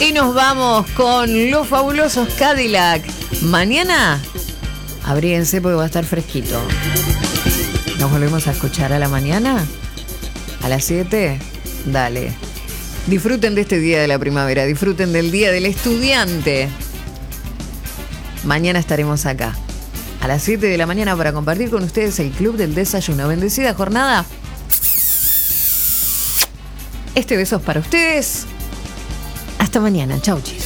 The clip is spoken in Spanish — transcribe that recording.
Y nos vamos con los fabulosos Cadillac. Mañana, abríguense porque va a estar fresquito. Nos volvemos a escuchar a la mañana, a las 7. Dale. Disfruten de este día de la primavera, disfruten del día del estudiante. Mañana estaremos acá, a las 7 de la mañana, para compartir con ustedes el Club del Desayuno. Bendecida jornada. Este beso es para ustedes. Hasta mañana. Chau, chis.